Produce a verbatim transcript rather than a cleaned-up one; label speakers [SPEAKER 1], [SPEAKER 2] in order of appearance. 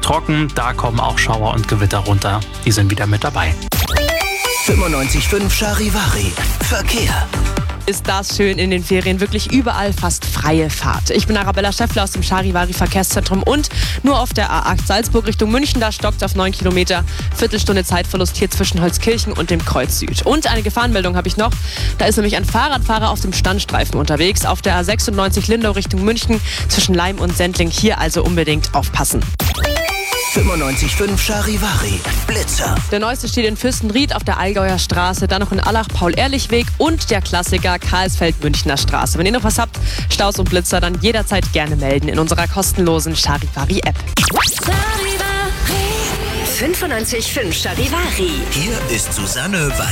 [SPEAKER 1] trocken, da kommen auch Schauer und Gewitter runter. Die sind wieder mit dabei.
[SPEAKER 2] fünfundneunzig Komma fünf Charivari. Verkehr.
[SPEAKER 3] Ist das schön in den Ferien. Wirklich überall fast freie Fahrt. Ich bin Arabella Schäffler aus dem Charivari Verkehrszentrum und nur auf der A acht Salzburg Richtung München, da stockt auf neun Kilometer. Viertelstunde Zeitverlust hier zwischen Holzkirchen und dem Kreuz Süd. Und eine Gefahrenmeldung habe ich noch. Da ist nämlich ein Fahrradfahrer auf dem Standstreifen unterwegs auf der A sechsundneunzig Lindau Richtung München zwischen Leim und Sendling. Hier also unbedingt aufpassen.
[SPEAKER 2] fünfundneunzig Komma fünf Charivari. Blitzer.
[SPEAKER 3] Der neueste steht in Fürstenried auf der Allgäuer Straße, dann noch in Allach Paul-Ehrlich-Weg und der Klassiker Karlsfeld-Münchner Straße. Wenn ihr noch was habt, Staus und Blitzer, dann jederzeit gerne melden in unserer kostenlosen Charivari-App.
[SPEAKER 4] fünfundneunzig Komma fünf Charivari.
[SPEAKER 2] Hier ist Susanne Weiß.